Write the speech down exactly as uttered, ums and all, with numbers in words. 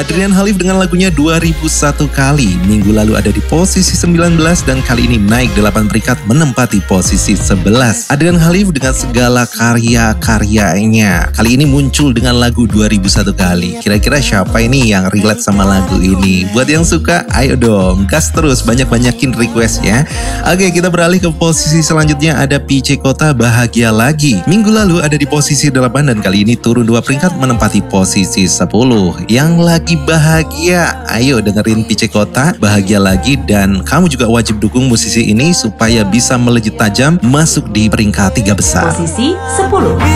Adrian Khalif dengan lagunya dua ribu satu kali. Minggu lalu ada di posisi sembilan belas dan kali ini naik delapan peringkat menempati posisi sebelas. Adrian Khalif dengan segala karya-karyanya kali ini muncul dengan lagu dua ribu satu kali. Kira-kira siapa ini yang relate sama lagu ini? Buat yang suka, ayo dong, gas terus, banyak-banyakin request ya. Oke, kita beralih ke posisi selanjutnya, ada P C Kota Bahagia Lagi. Minggu lalu ada di posisi delapan dan kali ini turun dua peringkat menempati posisi sepuluh. Yang lagi bahagia, ayo dengerin P C Kota Bahagia Lagi, dan kamu juga wajib dukung musisi ini supaya bisa melejit tajam masuk di peringkat tiga besar. Posisi sepuluh.